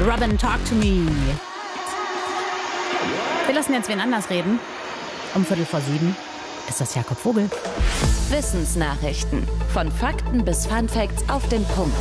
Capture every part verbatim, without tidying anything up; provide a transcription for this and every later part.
Robin, talk to me. Wir lassen jetzt wen anders reden. Um Viertel vor sieben ist das Jakob Vogel. Wissensnachrichten. Von Fakten bis Funfacts auf den Punkt.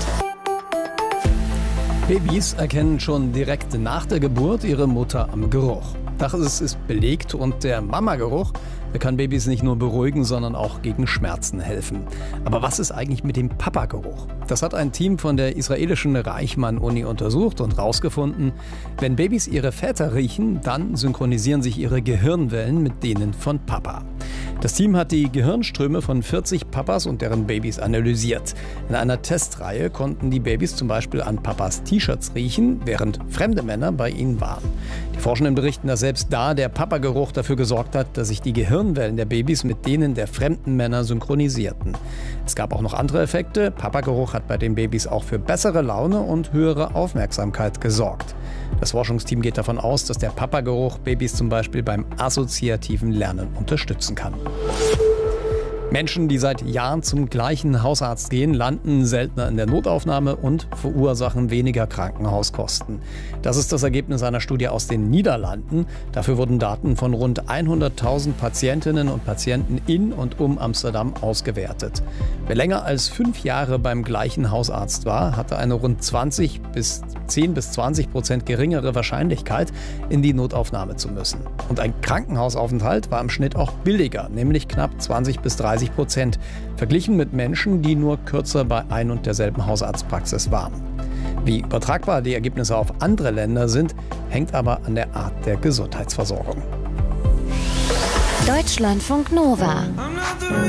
Babys erkennen schon direkt nach der Geburt ihre Mutter am Geruch. Das ist belegt und der Mama-Geruch, der kann Babys nicht nur beruhigen, sondern auch gegen Schmerzen helfen. Aber was ist eigentlich mit dem Papa-Geruch? Das hat ein Team von der israelischen Reichman-Uni untersucht und herausgefunden, wenn Babys ihre Väter riechen, dann synchronisieren sich ihre Gehirnwellen mit denen von Papa. Das Team hat die Gehirnströme von vierzig Papas und deren Babys analysiert. In einer Testreihe konnten die Babys zum Beispiel an Papas T-Shirts riechen, während fremde Männer bei ihnen waren. Die Forschenden berichten, dass selbst da der Papa-Geruch dafür gesorgt hat, dass sich die Gehirnwellen der Babys mit denen der fremden Männer synchronisierten. Es gab auch noch andere Effekte. Papa-Geruch hat bei den Babys auch für bessere Laune und höhere Aufmerksamkeit gesorgt. Das Forschungsteam geht davon aus, dass der Papa-Geruch Babys zum Beispiel beim assoziativen Lernen unterstützen kann. Menschen, die seit Jahren zum gleichen Hausarzt gehen, landen seltener in der Notaufnahme und verursachen weniger Krankenhauskosten. Das ist das Ergebnis einer Studie aus den Niederlanden. Dafür wurden Daten von rund hunderttausend Patientinnen und Patienten in und um Amsterdam ausgewertet. Wer länger als fünf Jahre beim gleichen Hausarzt war, hatte eine rund zwanzig bis zehn bis zwanzig Prozent geringere Wahrscheinlichkeit, in die Notaufnahme zu müssen. Und ein Krankenhausaufenthalt war im Schnitt auch billiger, nämlich knapp zwanzig bis dreißig Prozent, verglichen mit Menschen, die nur kürzer bei ein und derselben Hausarztpraxis waren. Wie übertragbar die Ergebnisse auf andere Länder sind, hängt aber an der Art der Gesundheitsversorgung. Deutschlandfunk Nova.